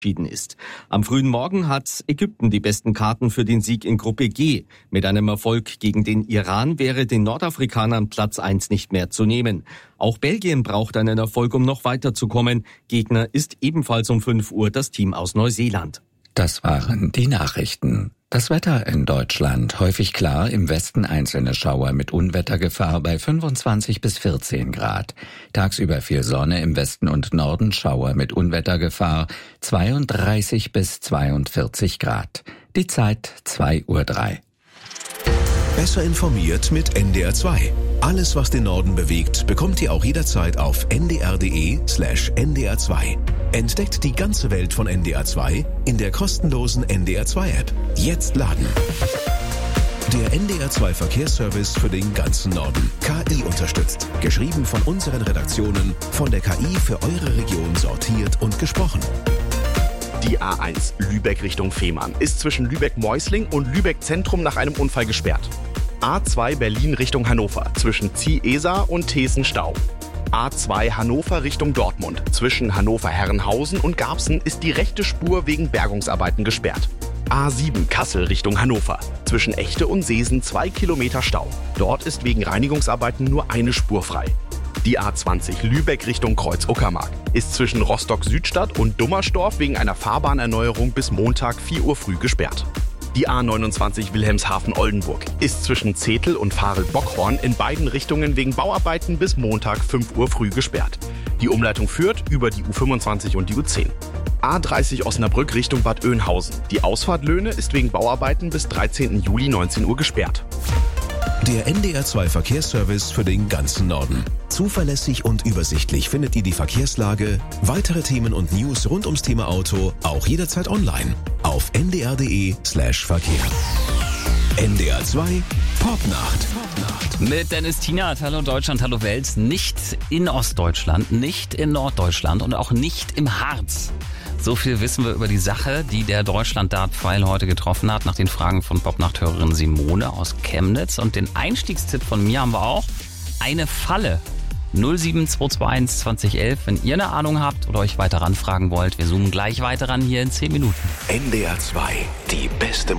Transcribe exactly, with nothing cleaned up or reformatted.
entschieden ist. Am frühen Morgen hat Ägypten die besten Karten für den Sieg in Gruppe G. Mit einem Erfolg gegen den Iran wäre den Nordafrikanern Platz eins nicht mehr zu nehmen. Auch Belgien braucht einen Erfolg, um noch weiterzukommen. Gegner ist ebenfalls um fünf Uhr das Team aus Neuseeland. Das waren die Nachrichten. Das Wetter in Deutschland häufig klar, im Westen einzelne Schauer mit Unwettergefahr bei fünfundzwanzig bis vierzehn Grad. Tagsüber viel Sonne, im Westen und Norden Schauer mit Unwettergefahr zweiunddreißig bis zweiundvierzig Grad. Die Zeit zwei Uhr drei. Besser informiert mit N D R zwei. Alles, was den Norden bewegt, bekommt ihr auch jederzeit auf n d r punkt d e slash n d r zwei. Entdeckt die ganze Welt von N D R zwei in der kostenlosen N D R zwei App. Jetzt laden. Der N D R zwei Verkehrsservice für den ganzen Norden. K I unterstützt. Geschrieben von unseren Redaktionen, von der K I für eure Region sortiert und gesprochen. Die A eins Lübeck Richtung Fehmarn ist zwischen Lübeck-Meusling und Lübeck-Zentrum nach einem Unfall gesperrt. A zwei Berlin Richtung Hannover zwischen Zieh-Esar und Thesen Stau. A zwei Hannover Richtung Dortmund zwischen Hannover-Herrenhausen und Garbsen ist die rechte Spur wegen Bergungsarbeiten gesperrt. A sieben Kassel Richtung Hannover zwischen Echte und Seesen zwei Kilometer Stau. Dort ist wegen Reinigungsarbeiten nur eine Spur frei. Die A zwanzig Lübeck Richtung Kreuz-Uckermark ist zwischen Rostock-Südstadt und Dummersdorf wegen einer Fahrbahnerneuerung bis Montag vier Uhr früh gesperrt. Die A neunundzwanzig Wilhelmshaven-Oldenburg ist zwischen Zetel und Varel-Bockhorn in beiden Richtungen wegen Bauarbeiten bis Montag fünf Uhr früh gesperrt. Die Umleitung führt über die U fünfundzwanzig und die U zehn. A dreißig Osnabrück Richtung Bad Oeynhausen. Die Ausfahrt Löhne ist wegen Bauarbeiten bis dreizehnten Juli neunzehn Uhr gesperrt. Der N D R zwei Verkehrsservice für den ganzen Norden. Zuverlässig und übersichtlich findet ihr die Verkehrslage, weitere Themen und News rund ums Thema Auto auch jederzeit online auf n d r punkt d e slash verkehr. N D R zwei Popnacht. Mit Dennis Tienert, hallo Deutschland, hallo Welt. Nicht in Ostdeutschland, nicht in Norddeutschland und auch nicht im Harz. So viel wissen wir über die Sache, die der Deutschland-Dart-Pfeil heute getroffen hat, nach den Fragen von Popnacht-Hörerin Simone aus Chemnitz. Und den Einstiegstipp von mir haben wir auch: eine Falle. null sieben zwei zwei eins zwanzig elf, wenn ihr eine Ahnung habt oder euch weiter ranfragen wollt. Wir zoomen gleich weiter ran hier in zehn Minuten. N D R zwei, die beste Musik.